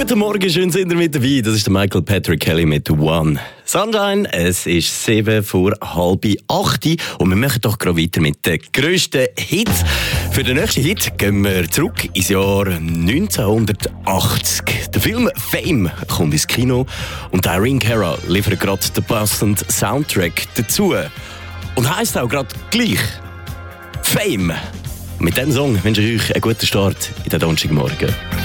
Guten Morgen, schön sind ihr mit dabei. Das ist der Michael Patrick Kelly mit One. Sunshine, es ist 7:30 und wir machen doch gerade weiter mit den grössten Hits. Für den nächsten Hit gehen wir zurück ins Jahr 1980. Der Film Fame kommt ins Kino und Irene Cara liefert gerade den passenden Soundtrack dazu. Und heisst auch gerade gleich Fame. Mit diesem Song wünsche ich euch einen guten Start in den Donnerstagmorgen.